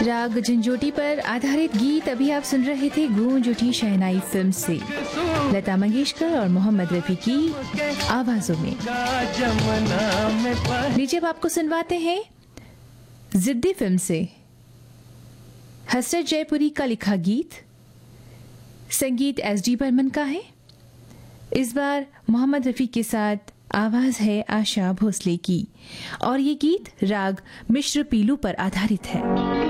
राग झंझोटी पर आधारित गीत अभी आप सुन रहे थे गूंज उठी शहनाई फिल्म से, लता मंगेशकर और मोहम्मद रफी की आवाजों में। नीचे अब आपको सुनवाते हैं जिद्दी फिल्म से हसरत जयपुरी का लिखा गीत। संगीत एस.डी. बर्मन का है। इस बार मोहम्मद रफी के साथ आवाज है आशा भोसले की और ये गीत राग मिश्र पीलू पर आधारित है।